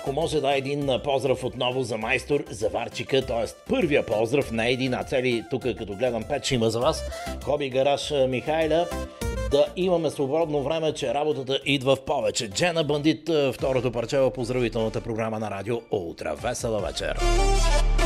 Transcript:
Ако може да един поздрав отново за майстор Заварчика, т.е. първия поздрав, не един, а цели, тук като гледам 5 ще има за вас. Хоби гараж Михайля. Да имаме свободно време, че работата идва в повече. Джена Бандит, второто парче в поздравителната програма на Радио Ултра. Весела вечер!